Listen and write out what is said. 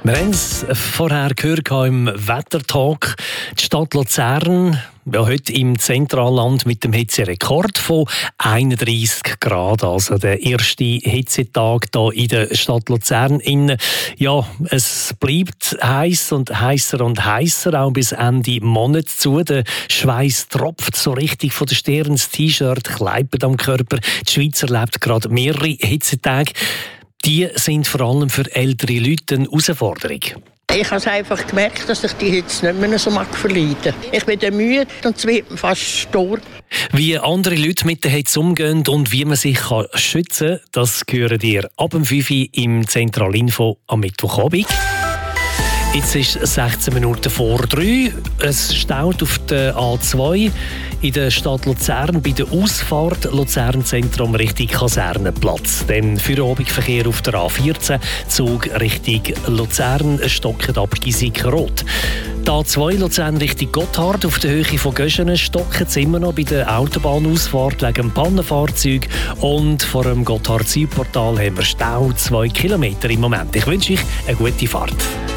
Wir haben es vorher gehört im Wettertalk. Die Stadt Luzern, heute im Zentralland mit dem Hitzerekord von 31 Grad. Also der erste Hitzetag hier in der Stadt Luzern. Ja, es bleibt heiß und heißer, auch bis Ende Monat zu. Der Schweiß tropft so richtig von der Stirn. Das T-Shirt kleibt am Körper. Die Schweiz erlebt gerade mehrere Hitzetage. Die sind vor allem für ältere Leute eine Herausforderung. Ich habe einfach gemerkt, dass ich die Hitze nicht mehr so verleiden mag. Ich bin dann müde und es wird fast stur. Wie andere Leute mit der Hitze umgehen und wie man sich schützen kann, das hören ihr ab 5 Uhr im Zentralinfo am Mittwochabend. Jetzt ist 16 Minuten vor 3. Es staut auf der A2 in der Stadt Luzern bei der Ausfahrt Luzern Zentrum Richtung Kasernenplatz. Dann Feierabendverkehr auf der A14, Zug Richtung Luzern, stockt ab Gisik-Rot. Die A2 Luzern Richtung Gotthard auf der Höhe von Göschenen stockt es immer noch bei der Autobahnausfahrt wegen dem Pannenfahrzeug. Und vor dem Gotthard-Südportal haben wir Stau 2 Kilometer im Moment. Ich wünsche euch eine gute Fahrt.